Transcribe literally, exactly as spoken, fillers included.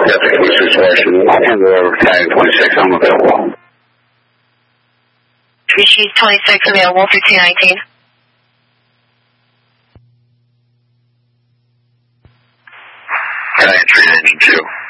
Delta three six Washington, Tango Tag twenty-six, I'm available. three G twenty-six available, fifteen nineteen. Can I entry ninety-two?